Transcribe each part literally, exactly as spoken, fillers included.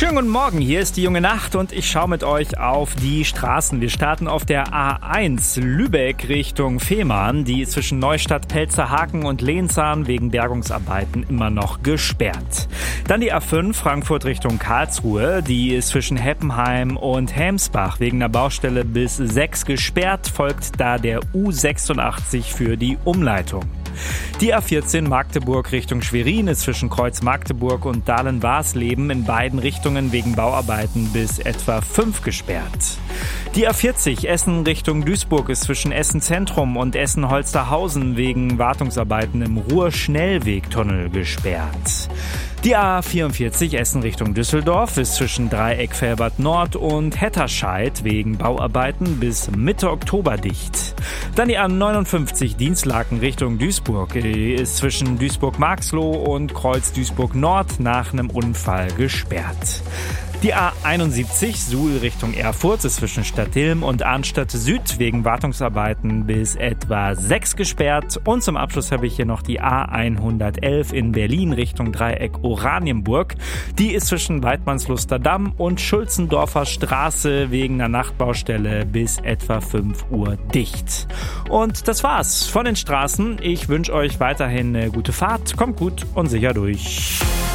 Schönen guten Morgen, hier ist die junge Nacht und ich schaue mit euch auf die Straßen. Wir starten auf der A eins Lübeck Richtung Fehmarn. Die ist zwischen Neustadt, Pelzerhaken und Lehnsahn wegen Bergungsarbeiten immer noch gesperrt. Dann die A fünf Frankfurt Richtung Karlsruhe. Die ist zwischen Heppenheim und Helmsbach wegen einer Baustelle bis sechs gesperrt. Folgt da der U sechsundachtzig für die Umleitung. Die A vierzehn Magdeburg Richtung Schwerin ist zwischen Kreuz Magdeburg und Dahlen-Warsleben in beiden Richtungen wegen Bauarbeiten bis etwa fünf gesperrt. Die A vierzig Essen Richtung Duisburg ist zwischen Essen Zentrum und Essen Holsterhausen wegen Wartungsarbeiten im Ruhr-Schnellwegtunnel gesperrt. Die A vierundvierzig Essen Richtung Düsseldorf ist zwischen Dreieck Velbert Nord und Hetterscheid wegen Bauarbeiten bis Mitte Oktober dicht. Dann die A neunundfünfzig Dienstlaken Richtung Duisburg ist zwischen Duisburg-Marxloh und Kreuz Duisburg Nord nach einem Unfall gesperrt. Die A einundsiebzig Suhl Richtung Erfurt ist zwischen Stadtilm und Arnstadt Süd wegen Wartungsarbeiten bis etwa sechs gesperrt. Und zum Abschluss habe ich hier noch die A hundertelf in Berlin Richtung Dreieck Oranienburg. Die ist zwischen Weidmannsluster Damm und Schulzendorfer Straße wegen einer Nachtbaustelle bis etwa fünf Uhr dicht. Und das war's von den Straßen. Ich wünsche euch weiterhin eine gute Fahrt. Kommt gut und sicher durch.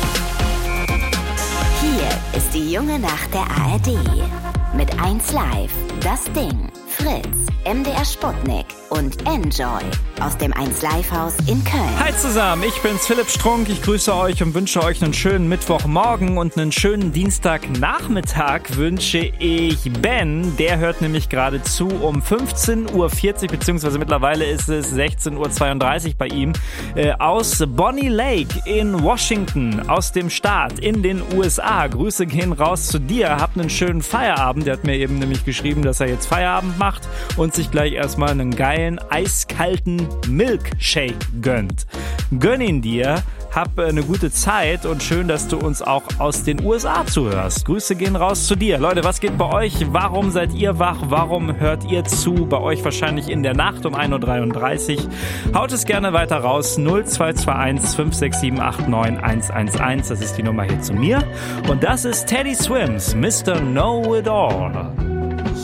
Hier ist die junge Nacht der A R D. Mit eins Live, das Ding, Fritz, M D R Sputnik und Enjoy aus dem eins Live Haus in Köln. Hi zusammen, ich bin's Philipp Strunk. Ich grüße euch und wünsche euch einen schönen Mittwochmorgen und einen schönen Dienstagnachmittag wünsche ich Ben. Der hört nämlich gerade zu um fünfzehn Uhr vierzig, beziehungsweise mittlerweile ist es sechzehn Uhr zweiunddreißig bei ihm, äh, aus Bonnie Lake in Washington, aus dem Staat in den U S A. Grüße gehen raus zu dir. Habt einen schönen Feierabend. Der hat mir eben nämlich geschrieben, dass er jetzt Feierabend macht und sich gleich erstmal einen geilen, eiskalten Milkshake gönnt. Gönn ihn dir, hab eine gute Zeit und schön, dass du uns auch aus den U S A zuhörst. Grüße gehen raus zu dir. Leute, was geht bei euch? Warum seid ihr wach? Warum hört ihr zu? Bei euch wahrscheinlich in der Nacht um ein Uhr dreiunddreißig. Haut es gerne weiter raus. null zwei zwei eins fünf sechs sieben acht neun eins eins eins. Das ist die Nummer hier zu mir. Und das ist Teddy Swims, Mister Know It All.